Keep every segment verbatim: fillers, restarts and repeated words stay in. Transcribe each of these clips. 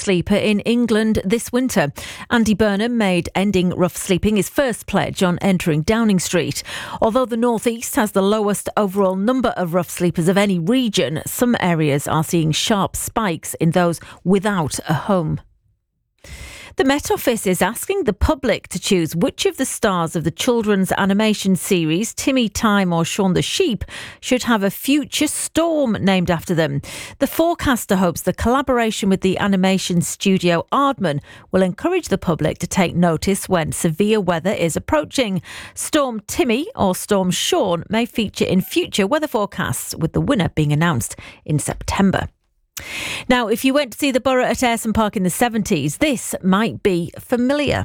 sleeper in England this winter. Andy Burnham made ending rough sleeping his first pledge on entering Downing Street. Although the North East has the lowest overall number of rough sleepers of any region, some areas are seeing sharp spikes in those without a home. The Met Office is asking the public to choose which of the stars of the children's animation series, Timmy Time or Shaun the Sheep, should have a future storm named after them. The forecaster hopes the collaboration with the animation studio Aardman will encourage the public to take notice when severe weather is approaching. Storm Timmy or Storm Shaun may feature in future weather forecasts, with the winner being announced in September. Now, if you went to see the Borough at Ayresome Park in the seventies, this might be familiar.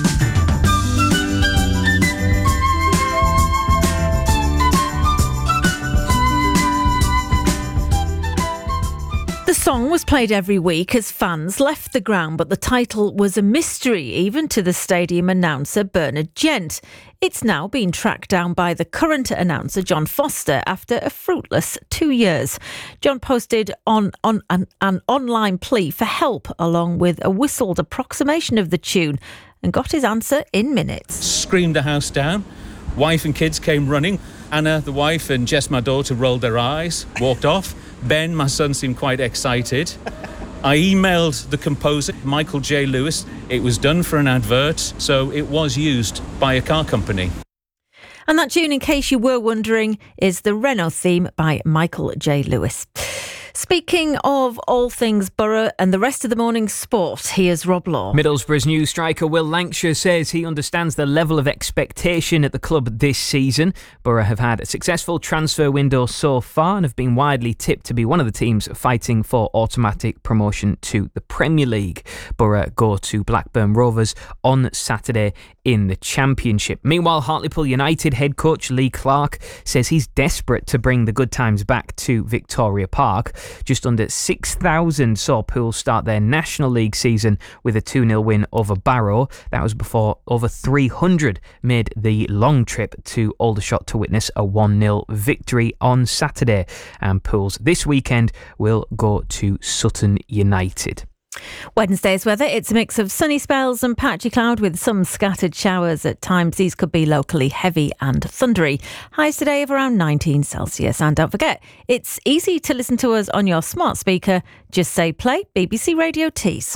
The song was played every week as fans left the ground, but the title was a mystery even to the stadium announcer Bernard Gent. It's now been tracked down by the current announcer John Foster after a fruitless two years. John posted on, on an, an online plea for help along with a whistled approximation of the tune and got his answer in minutes. Screamed the house down. Wife and kids came running. Anna, the wife, and Jess, my daughter, rolled their eyes, walked off. Ben, my son, seemed quite excited. I emailed the composer, Michael J. Lewis. It was done for an advert, so it was used by a car company. And that tune, in case you were wondering, is the Renault theme by Michael J. Lewis. Speaking of all things Borough and the rest of the morning's sport, here's Rob Law. Middlesbrough's new striker Will Lancashire says he understands the level of expectation at the club this season. Borough have had a successful transfer window so far and have been widely tipped to be one of the teams fighting for automatic promotion to the Premier League. Borough go to Blackburn Rovers on Saturday in the Championship. Meanwhile, Hartlepool United head coach Lee Clark says he's desperate to bring the good times back to Victoria Park. Just under six thousand saw Poole start their National League season with a two nil win over Barrow. That was before over three hundred made the long trip to Aldershot to witness a one nil victory on Saturday. And Poole's this weekend will go to Sutton United. Wednesday's weather, it's a mix of sunny spells and patchy cloud with some scattered showers at times. These could be locally heavy and thundery. Highs today of around nineteen Celsius. And don't forget, it's easy to listen to us on your smart speaker. Just say play B B C Radio Tees.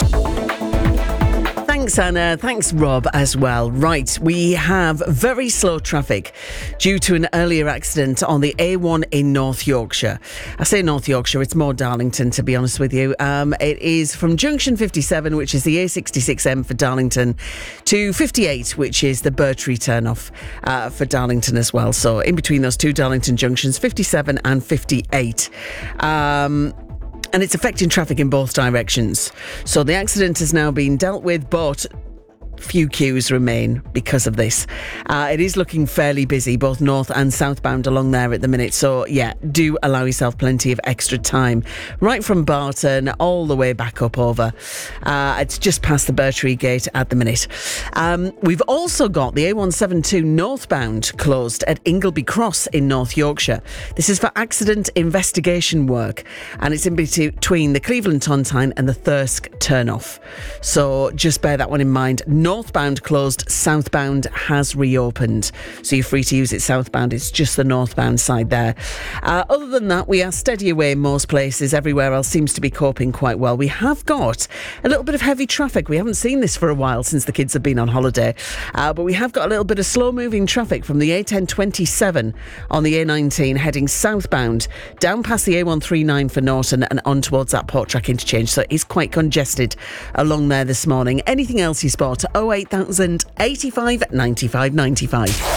Thanks, Anna. Thanks, Rob, as well. Right, we have very slow traffic due to an earlier accident on the A one in North Yorkshire. I say North Yorkshire, it's more Darlington, to be honest with you. Um, it is from junction fifty-seven, which is the A sixty-six M for Darlington, to fifty-eight, which is the Bertree turnoff uh, for Darlington as well. So in between those two Darlington junctions, fifty-seven and fifty-eight. Um... And it's affecting traffic in both directions. So the accident has now been dealt with, but few queues remain because of this. Uh, it is looking fairly busy, both north and southbound along there at the minute. So, yeah, do allow yourself plenty of extra time. Right from Barton all the way back up over. Uh, it's just past the Bertree Gate at the minute. Um, we've also got the A one seventy-two northbound closed at Ingleby Cross in North Yorkshire. This is for accident investigation work, and it's in between the Cleveland Tontine and the Thirsk turnoff. So just bear that one in mind. Northbound closed, southbound has reopened. So you're free to use it southbound. It's just the northbound side there. Uh, other than that, we are steady away in most places. Everywhere else seems to be coping quite well. We have got a little bit of heavy traffic. We haven't seen this for a while since the kids have been on holiday. Uh, but we have got a little bit of slow-moving traffic from the A ten twenty-seven on the A nineteen heading southbound, down past the A one thirty-nine for Norton and on towards that Porttrack interchange. So it is quite congested along there this morning. Anything else you spot? oh eight thousand eighty-five ninety-five ninety-five.